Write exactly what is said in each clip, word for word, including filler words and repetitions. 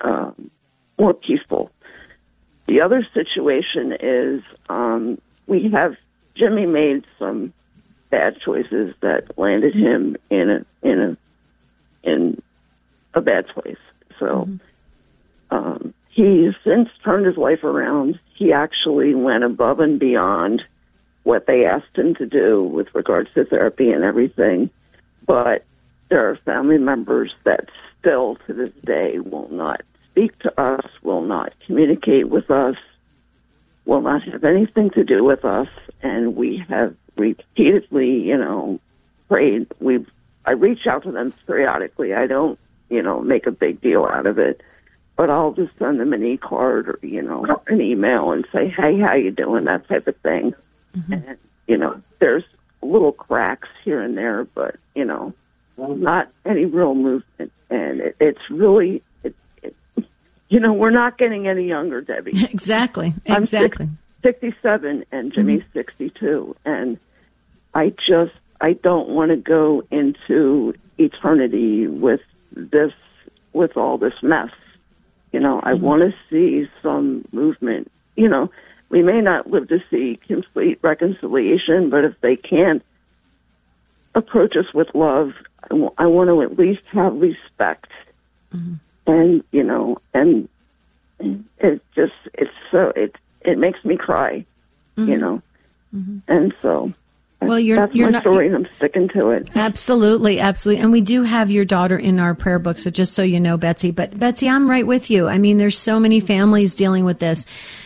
um, more peaceful. The other situation is um, we have Jimmy made some bad choices that landed him in a in a in a bad place. So mm-hmm. um, he's since turned his life around. He actually went above and beyond what they asked him to do with regards to therapy and everything. But there are family members that still to this day will not speak to us, will not communicate with us, will not have anything to do with us, and we have repeatedly, you know, prayed. We've I reach out to them periodically. I don't, you know, make a big deal out of it, but I'll just send them an e-card or, you know, an email and say, hey, how you doing, that type of thing. Mm-hmm. And, you know, there's little cracks here and there, but, you know, not any real movement. And it, it's really, it, it, you know, we're not getting any younger, Debbie. Exactly, exactly. I'm sixty-seven and Jimmy's mm-hmm. sixty-two. And I just, I don't want to go into eternity with this, with all this mess. You know, I mm-hmm. want to see some movement. You know, we may not live to see complete reconciliation, but if they can't approach us with love, I, w- I want to at least have respect. Mm-hmm. And, you know, and it just, it's so, it, it makes me cry, mm-hmm. you know. Mm-hmm. And so, well, you're, that's you're my not, story, and I'm sticking to it. Absolutely, absolutely. And we do have your daughter in our prayer book, so just so you know, Betsy. But, Betsy, I'm right with you. I mean, there's so many families dealing with this.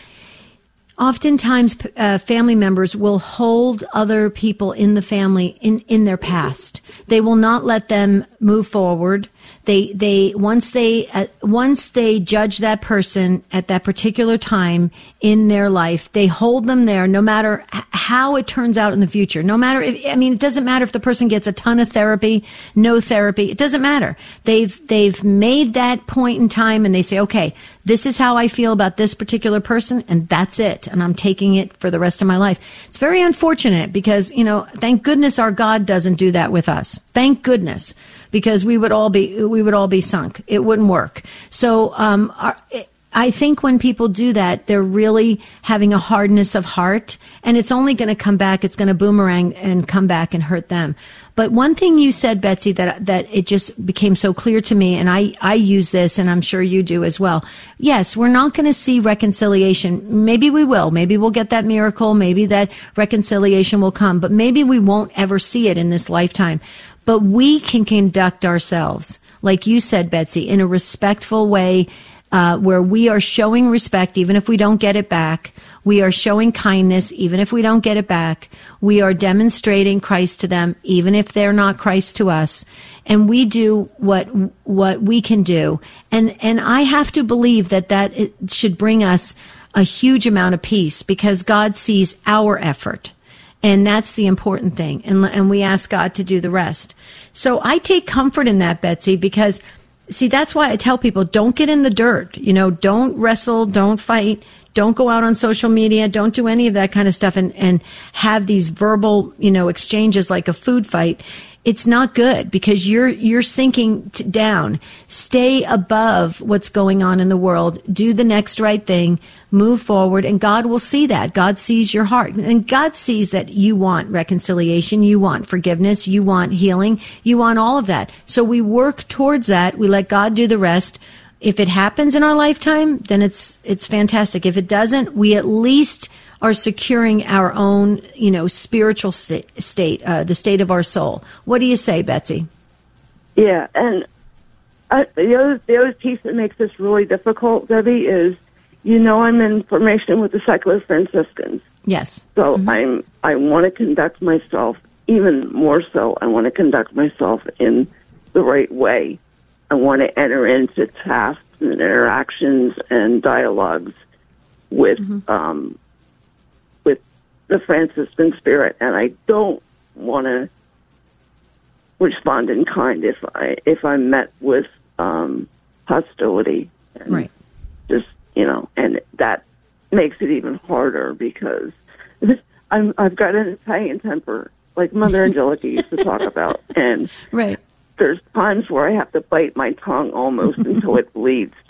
Oftentimes, uh, family members will hold other people in the family in, in their past. They will not let them move forward. They, they, once they, uh, once they judge that person at that particular time in their life, they hold them there no matter h- how it turns out in the future. No matter if, I mean, it doesn't matter if the person gets a ton of therapy, no therapy. It doesn't matter. They've, they've made that point in time and they say, okay, this is how I feel about this particular person and that's it. And I'm taking it for the rest of my life. It's very unfortunate because, you know, thank goodness our God doesn't do that with us. Thank goodness. Because we would all be, we would all be sunk. It wouldn't work. So, um, our, I think when people do that, they're really having a hardness of heart, and it's only going to come back. It's going to boomerang and come back and hurt them. But one thing you said, Betsy, that that it just became so clear to me, and I, I use this, and I'm sure you do as well. Yes, we're not going to see reconciliation. Maybe we will. Maybe we'll get that miracle. Maybe that reconciliation will come. But maybe we won't ever see it in this lifetime. But we can conduct ourselves, like you said, Betsy, in a respectful way, uh, where we are showing respect, even if we don't get it back. We are showing kindness, even if we don't get it back. We are demonstrating Christ to them, even if they're not Christ to us. And we do what, what we can do. And, and I have to believe that that it should bring us a huge amount of peace because God sees our effort. And that's the important thing. And, and we ask God to do the rest. So I take comfort in that, Betsy, because, see, that's why I tell people, don't get in the dirt. You know, don't wrestle, don't fight, don't go out on social media, don't do any of that kind of stuff and, and have these verbal, you know, exchanges like a food fight. It's not good because you're, you're sinking t- down. Stay above what's going on in the world. Do the next right thing. Move forward. And God will see that. God sees your heart. And God sees that you want reconciliation. You want forgiveness. You want healing. You want all of that. So we work towards that. We let God do the rest. If it happens in our lifetime, then it's, it's fantastic. If it doesn't, we at least are securing our own, you know, spiritual st- state, uh, the state of our soul. What do you say, Betsy? Yeah, and I, the other the other piece that makes this really difficult, Debbie, is you know I'm in formation with the Secular Franciscans. Yes. So mm-hmm. I'm I want to conduct myself even more so. I want to conduct myself in the right way. I want to enter into tasks and interactions and dialogues with. Mm-hmm. Um, the Franciscan spirit, and I don't want to respond in kind if I if I'm met with um, hostility. And right. Just you know, and that makes it even harder because I'm I've got an Italian temper, like Mother Angelica used to talk about, and right. There's times where I have to bite my tongue almost until it bleeds.